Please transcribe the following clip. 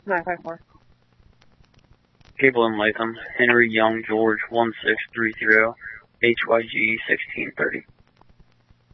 954. Cable in Latham, Henry Young George 1630, HYG 1630.